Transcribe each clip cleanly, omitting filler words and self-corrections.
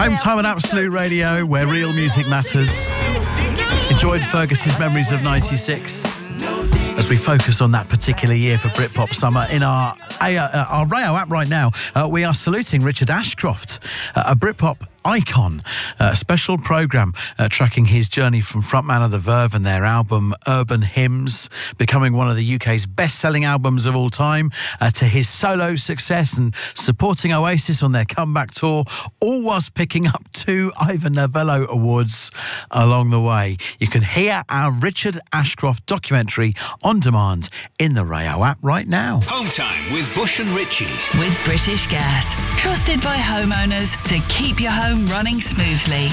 Home time on Absolute Radio, where real music matters. Enjoyed Fergus's memories of 96 as we focus on that particular year for Britpop Summer. In our Rayo app right now, we are saluting Richard Ashcroft, a Britpop icon. A special programme tracking his journey from frontman of The Verve and their album Urban Hymns, becoming one of the UK's best-selling albums of all time, to his solo success and supporting Oasis on their comeback tour, all whilst picking up 2 Ivor Novello Awards along the way. You can hear our Richard Ashcroft documentary on demand in the Rayo app right now. Home time with Bush and Richie. With British Gas. Trusted by homeowners to keep your home running smoothly.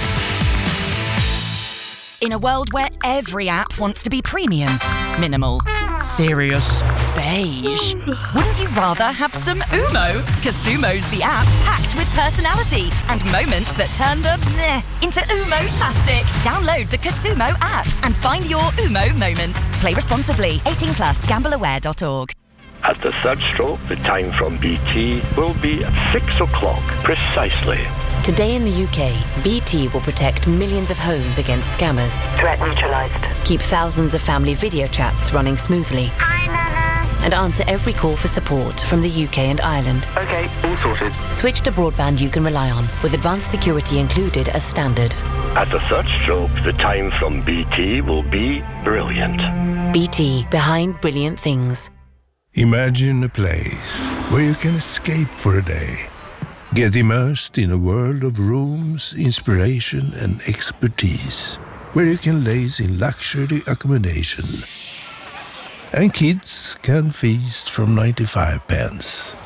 In a world where every app wants to be premium, minimal, serious, beige, wouldn't you rather have some Umo? Casumo's the app packed with personality and moments that turn the meh into Umo-tastic. Download the Casumo app and find your Umo moment. Play responsibly. 18+, gambleaware.org. At the third stroke, the time from BT will be 6 o'clock precisely. Today in the UK, BT will protect millions of homes against scammers. Threat neutralised. Keep thousands of family video chats running smoothly. Hi, Nana. And answer every call for support from the UK and Ireland. OK, all sorted. Switch to broadband you can rely on, with advanced security included as standard. At the third stroke, the time from BT will be brilliant. BT, behind brilliant things. Imagine a place where you can escape for a day. Get immersed in a world of rooms, inspiration and expertise. Where you can laze in luxury accommodation. And kids can feast from 95 pence.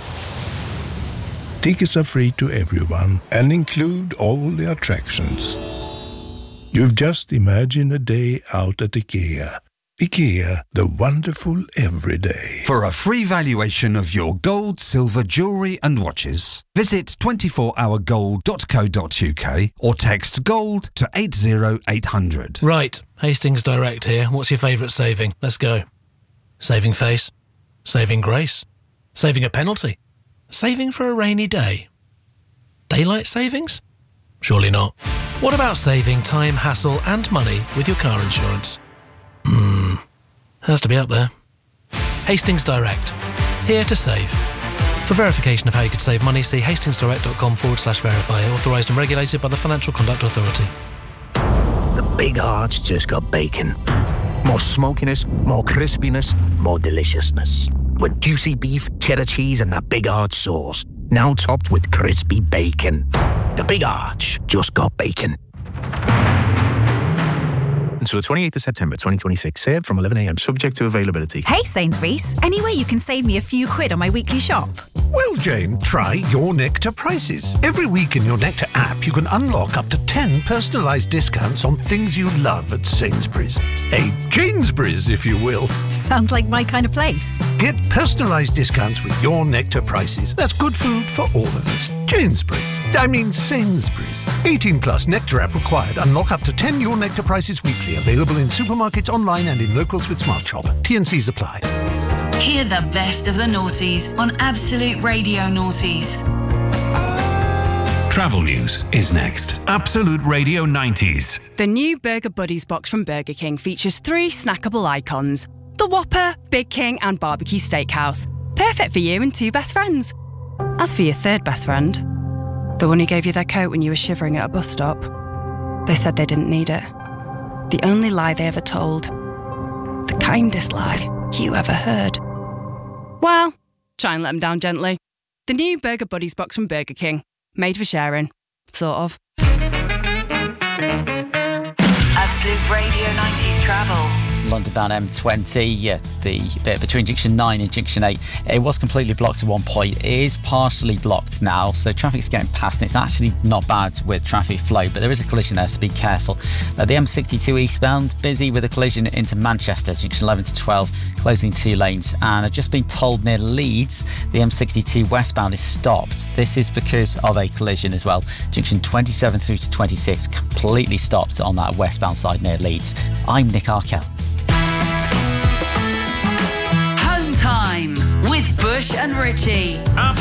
Tickets are free to everyone and include all the attractions. You've just imagined a day out at IKEA. IKEA, the wonderful everyday. For a free valuation of your gold, silver, jewellery and watches, visit 24hourgold.co.uk or text GOLD to 80800. Right, Hastings Direct here. What's your favourite saving? Let's go. Saving face? Saving grace? Saving a penalty? Saving for a rainy day? Daylight savings? Surely not. What about saving time, hassle and money with your car insurance? Has to be up there. Hastings Direct. Here to save. For verification of how you could save money, see hastingsdirect.com/verify. Authorised and regulated by the Financial Conduct Authority. The Big Arch just got bacon. More smokiness, more crispiness, more deliciousness. With juicy beef, cheddar cheese and that Big Arch sauce. Now topped with crispy bacon. The Big Arch just got bacon. Until the 28th of September 2026. Served from 11 a.m. subject to availability. Hey Sainsbury's, any way you can save me a few quid on my weekly shop? Well, Jane, try Your Nectar prices. Every week in Your Nectar app, you can unlock up to 10 personalised discounts on things you love at Sainsbury's. A Janesbury's, if you will. Sounds like my kind of place. Get personalised discounts with Your Nectar prices. That's good food for all of us. Sainsbury's. Sainsbury's. 18+, Nectar app required. Unlock up to 10 Your Nectar prices weekly. Available in supermarkets, online and in locals with Smart Shop. T&Cs apply. Hear the best of the noughties on Absolute Radio Noughties. Travel news is next. Absolute Radio 90s. The new Burger Buddies box from Burger King features 3 snackable icons. The Whopper, Big King and Barbecue Steakhouse. Perfect for you and 2 best friends. As for your 3rd best friend, the one who gave you their coat when you were shivering at a bus stop, they said they didn't need it. The only lie they ever told. The kindest lie you ever heard. Well, try and let them down gently. The new Burger Buddies box from Burger King. Made for sharing. Sort of. Absolute Radio 90s travel. London-bound M20, the bit between Junction 9 and Junction 8, it was completely blocked at one point. It is partially blocked now, so traffic's getting past, and it's actually not bad with traffic flow, but there is a collision there, so be careful. The M62 eastbound, busy with a collision into Manchester, Junction 11 to 12, closing 2 lanes, and I've just been told near Leeds, the M62 westbound is stopped. This is because of a collision as well. Junction 27 through to 26, completely stopped on that westbound side near Leeds. I'm Nick Arkell. Time with Bush and Richie.